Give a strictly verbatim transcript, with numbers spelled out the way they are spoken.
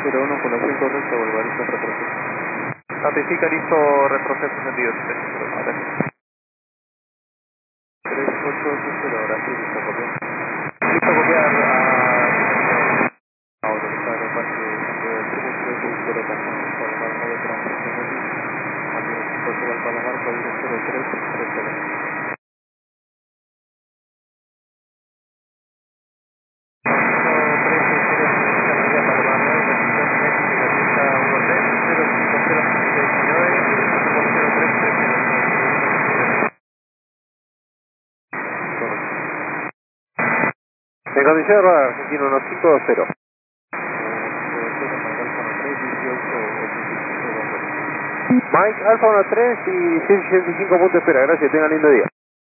cero uno, colación correcta, Volvarito, retroceso. Notifica listo, retroceso sentido. tres ocho ocho cero, ahora sí, listo, copiar. Listo, copiar a... Autorizar el parque Santiago del Sur, tres seis cero, Campana, Palomar, modo transmisión móvil. Amigo cinco cero al Palomar, código cero tres tres cero. En condición de radar, Argentina uno cinco dos cero. Mike, Alfa uno tres y ciento ochenta y cinco punto espera, gracias, tengan lindo día.